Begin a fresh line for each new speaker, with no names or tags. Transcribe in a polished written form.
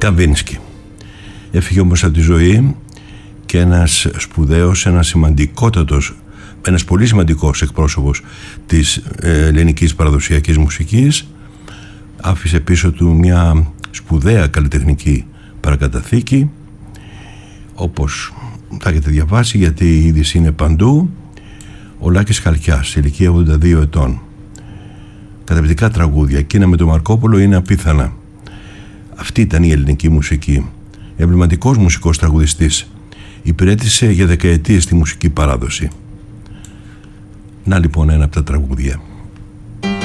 Καβίνσκι. Έφυγε όμως από τη ζωή και ένας σπουδαίος, ένας πολύ σημαντικός εκπρόσωπος της ελληνικής παραδοσιακής μουσικής. Άφησε πίσω του μια σπουδαία καλλιτεχνική παρακαταθήκη, όπως θα έχετε διαβάσει, γιατί η είδηση είναι παντού. Ο Λάκης Χαλκιάς, σε ηλικία 82 ετών. Καταπληκτικά τραγούδια. Εκείνα με τον Μαρκόπουλο είναι απίθανα. Αυτή ήταν η ελληνική μουσική. Εμβληματικός μουσικός τραγουδιστής. Υπηρέτησε για δεκαετίες τη μουσική παράδοση. Να λοιπόν ένα από τα τραγούδια.